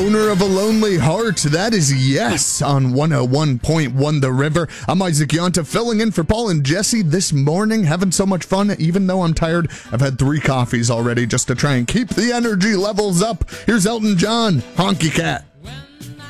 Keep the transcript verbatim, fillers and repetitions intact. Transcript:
owner of a lonely heart? That is yes on one oh one point one The River. I'm Isaac Yonta, filling in for Paul and Jesse this morning, having so much fun, even though I'm tired. I've had three coffees already just to try and keep the energy levels up. Here's Elton John, Honky Cat.